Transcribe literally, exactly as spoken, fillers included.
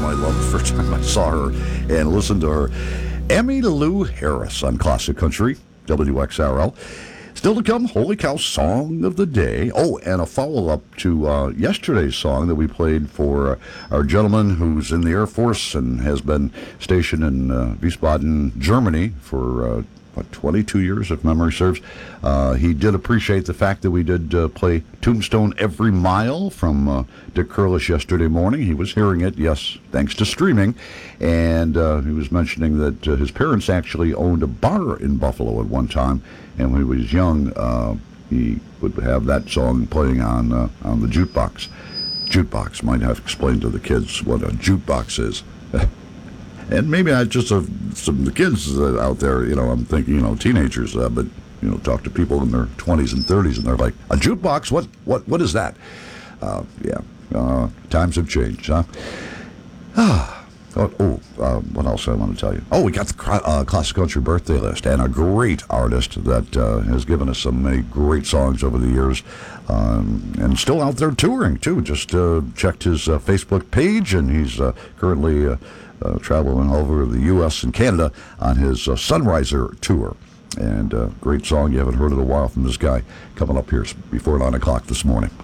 I loved the first time I saw her and listened to her. Emmylou Harris on Classic Country, W X R L. Still to come, Holy Cow Song of the Day. Oh, and a follow-up to uh, yesterday's song that we played for uh, our gentleman who's in the Air Force and has been stationed in uh, Wiesbaden, Germany for uh, what, twenty-two years, if memory serves. Uh, he did appreciate the fact that we did uh, play Tombstone Every Mile from uh, Dick Curlish yesterday morning. He was hearing it, yes, thanks to streaming. And uh, he was mentioning that uh, his parents actually owned a bar in Buffalo at one time. And when he was young, uh, he would have that song playing on uh, on the jukebox. Jukebox, might have to explain to the kids what a jukebox is. And maybe I just uh, some of the kids uh, out there, you know, I'm thinking, you know, teenagers, uh, but you know, talk to people in their twenties and thirties, and they're like, a jukebox? What? What? What is that? Uh, yeah, uh, times have changed, huh? Ah. Oh, oh uh, what else I want to tell you? Oh, we got the uh, Classic Country birthday list, and a great artist that uh, has given us so many great songs over the years, um, and still out there touring, too. Just uh, checked his uh, Facebook page, and he's uh, currently uh, uh, traveling all over the U S and Canada on his uh, Sunriser tour. And uh, great song you haven't heard in a while from this guy, coming up here before nine o'clock this morning.